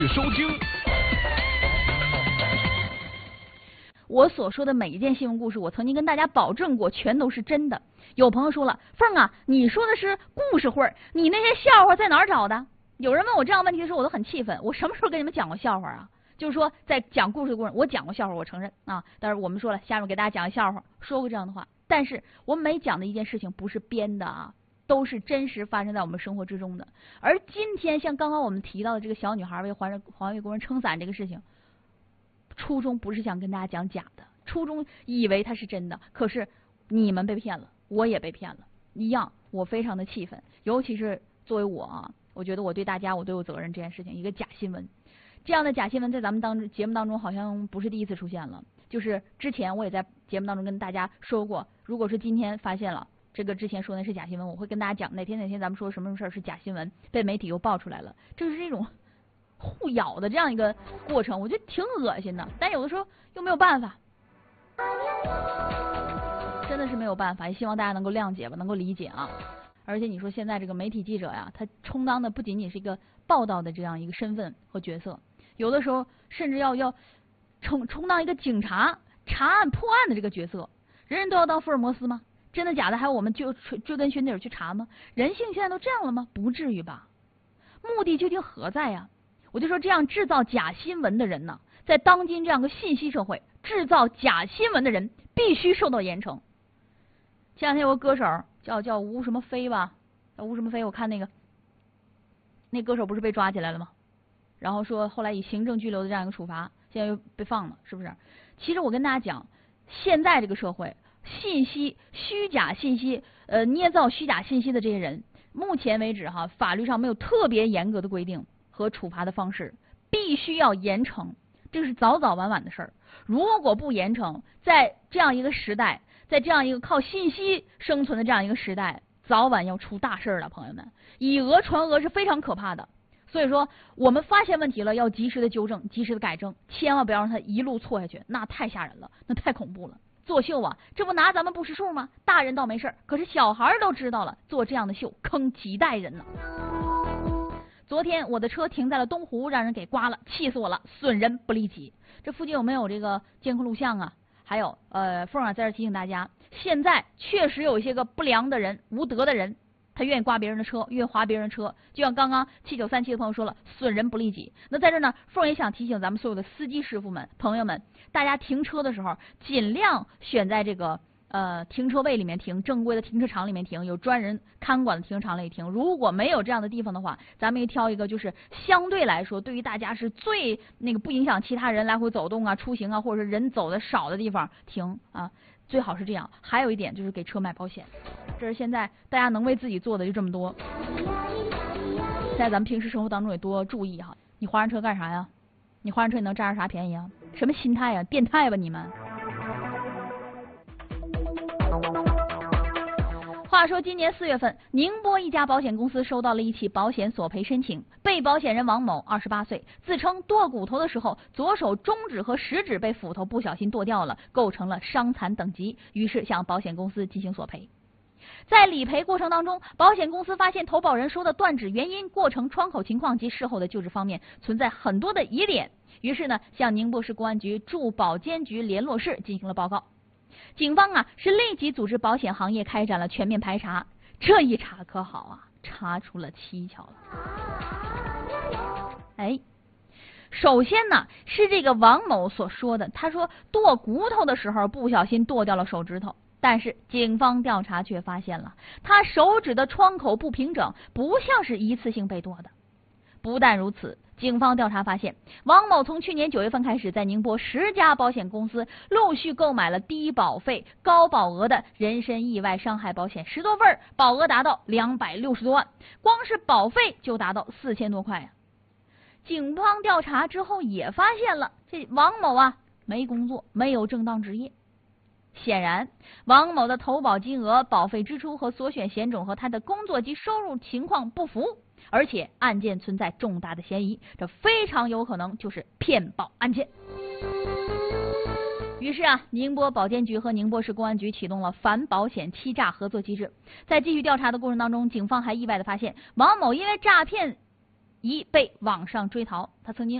收听。 我所说的每一件新闻故事，我曾经跟大家保证过，全都是真的。有朋友说了，凤啊，你说的是故事会，你那些笑话在哪儿找的？有人问我这样问题的时候，我都很气愤。我什么时候跟你们讲过笑话啊？就是说，在讲故事的过程，我讲过笑话，我承认啊。但是我们说了，下面给大家讲个笑话，说过这样的话。但是我每讲的一件事情不是编的啊，都是真实发生在我们生活之中的。而今天像刚刚我们提到的这个小女孩为环卫工人撑伞这个事情，初衷不是想跟大家讲假的，初衷以为它是真的，可是你们被骗了，我也被骗了，一样，我非常的气愤。尤其是作为我啊，我觉得我对大家我都有责任。这件事情，一个假新闻，这样的假新闻在咱们节目当中好像不是第一次出现了，就是之前我也在节目当中跟大家说过，如果说今天发现了这个之前说的是假新闻，我会跟大家讲哪天咱们说什么事儿是假新闻，被媒体又爆出来了，这是一种互咬的这样一个过程，我觉得挺恶心的，但有的时候又没有办法，真的是没有办法，也希望大家能够谅解吧，能够理解啊。而且你说现在这个媒体记者呀，他充当的不仅仅是一个报道的这样一个身份和角色，有的时候甚至要充当一个警察查案破案的这个角色。人人都要当福尔摩斯吗？真的假的？还有我们就追根寻底去查吗？人性现在都这样了吗？不至于吧？目的究竟何在呀？我就说，这样制造假新闻的人呢，在当今这样个信息社会，制造假新闻的人必须受到严惩。前两天有个歌手叫吴什么飞吧，叫吴什么飞，我看那歌手不是被抓起来了吗？然后说后来以行政拘留的这样一个处罚，现在又被放了，是不是？其实我跟大家讲，现在这个社会，虚假信息，捏造虚假信息的这些人，目前为止哈，法律上没有特别严格的规定和处罚的方式，必须要严惩，这是早早晚晚的事儿。如果不严惩，在这样一个时代，在这样一个靠信息生存的这样一个时代，早晚要出大事了，朋友们，以讹传讹是非常可怕的。所以说，我们发现问题了，要及时的纠正，及时的改正，千万不要让它一路错下去，那太吓人了，那太恐怖了。作秀啊，这不拿咱们不识数吗？大人倒没事，可是小孩都知道了，做这样的秀，坑几代人呢。昨天我的车停在了东湖，让人给刮了，气死我了，损人不利己。这附近有没有这个监控录像啊？还有凤儿在这提醒大家，现在确实有一些个不良的人、无德的人，他愿意刮别人的车，愿意划别人的车，就像刚刚7937的朋友说了，损人不利己。那在这呢，凤儿也想提醒咱们所有的司机师傅们、朋友们，大家停车的时候尽量选在这个停车位里面停，正规的停车场里面停，有专人看管的停车场里停。如果没有这样的地方的话，咱们也挑一个就是相对来说对于大家是最不影响其他人来回走动啊、出行啊，或者是人走的少的地方停啊，最好是这样。还有一点就是给车买保险，这是现在大家能为自己做的就这么多，在咱们平时生活当中也多注意哈。你划上车干啥呀？你划上车你能占着啥便宜啊？什么心态啊？变态吧你们！话说今年4月份，宁波一家保险公司收到了一起保险索赔申请，被保险人王某28岁，自称剁骨头的时候，左手中指和食指被斧头不小心剁掉了，构成了伤残等级，于是向保险公司进行索赔。在理赔过程当中，保险公司发现投保人说的断指原因、过程窗口情况及事后的救治方面存在很多的疑点，于是呢，向宁波市公安局驻保监局联络室进行了报告。警方啊是立即组织保险行业开展了全面排查，这一查可好啊，查出了蹊跷了。首先呢是这个王某所说的，他说剁骨头的时候不小心剁掉了手指头，但是警方调查却发现了他手指的窗口不平整，不像是一次性被剁的。不但如此，警方调查发现，王某从去年9月份开始，在宁波10家保险公司陆续购买了低保费、高保额的人身意外伤害保险10多份，保额达到260多万，光是保费就达到4000多块呀。警方调查之后也发现了，这王某啊没工作，没有正当职业。显然，王某的投保金额、保费支出和所选险种和他的工作及收入情况不符，而且案件存在重大的嫌疑，这非常有可能就是骗保案件。于是啊，宁波保监局和宁波市公安局启动了反保险欺诈合作机制。在继续调查的过程当中，警方还意外的发现，王某因为诈骗疑被网上追逃。他曾经